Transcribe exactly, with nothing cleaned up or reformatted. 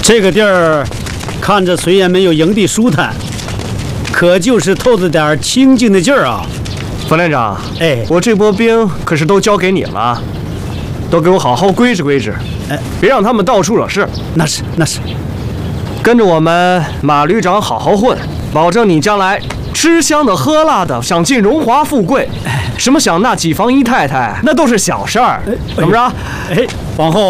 这个地儿看着虽然没有营地舒坦，可就是透着点清静的劲儿啊。 副连长， 哎， 我这波兵可是都交给你了，都给我好好规制规制， 哎， 别让他们到处惹事。 那是那是， 跟着我们马旅长好好混，保证你将来吃香的喝辣的，想进荣华富贵，什么想纳几房姨太太，那都是小事儿，怎么着？ 哎，往后。